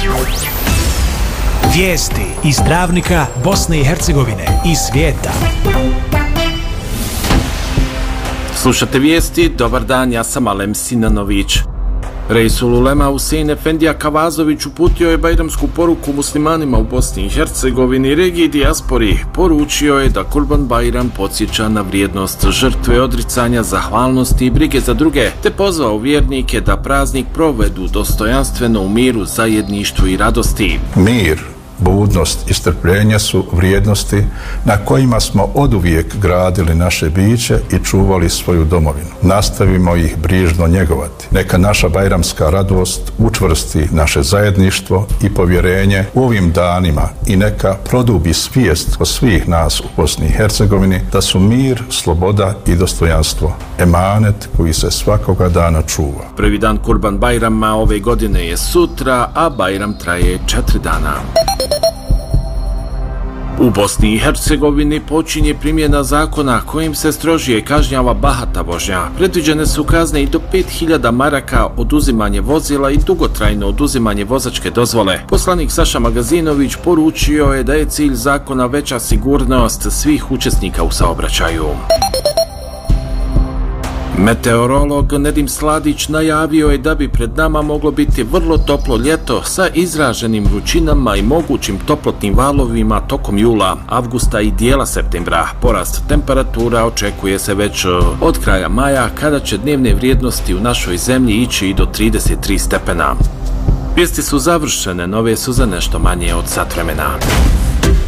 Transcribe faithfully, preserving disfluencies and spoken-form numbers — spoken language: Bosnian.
Vijesti iz Travnika, Bosne i Hercegovine i svijeta. Slušate vijesti, dobar dan, ja sam Alem Sinanović. Reisul Ulema Husein Efendija Kavazović uputio je bajramsku poruku muslimanima u Bosni i Hercegovini i regiji dijaspori. Poručio je da Kurban Bajram podsjeća na vrijednost žrtve, odricanja, zahvalnosti i brige za druge, te pozvao vjernike da praznik provedu dostojanstveno u miru, zajedništvu i radosti. Mir, budnost i strpljenje su vrijednosti na kojima smo oduvijek gradili naše biće i čuvali svoju domovinu. Nastavimo ih brižno njegovati. Neka naša bajramska radost učvrsti naše zajedništvo i povjerenje u ovim danima i neka produbi svijest o svih nas u Bosni i Hercegovini da su mir, sloboda i dostojanstvo emanet koji se svakoga dana čuva. Prvi dan Kurban Bajrama ove godine je sutra, a Bajram traje četiri dana. U Bosni i Hercegovini počinje primjena zakona kojim se strožije kažnjava bahata vožnja. Predviđene su kazne i do pet hiljada maraka, oduzimanje vozila i dugotrajno oduzimanje vozačke dozvole. Poslanik Saša Magazinović poručio je da je cilj zakona veća sigurnost svih učesnika u saobraćaju. Meteorolog Nedim Sladić najavio je da bi pred nama moglo biti vrlo toplo ljeto sa izraženim vrućinama i mogućim toplotnim valovima tokom jula, avgusta i dijela septembra. Porast temperatura očekuje se već od kraja maja, kada će dnevne vrijednosti u našoj zemlji ići i do trideset tri stepena. Vijesti su završene, nove su za nešto manje od sat vremena.